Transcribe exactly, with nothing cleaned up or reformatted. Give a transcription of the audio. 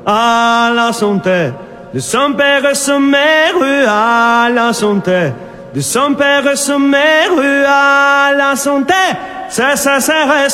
à la santé de son père et sa mère, à la santé de son père et sa mère, à la santé, c'est, c'est, c'est,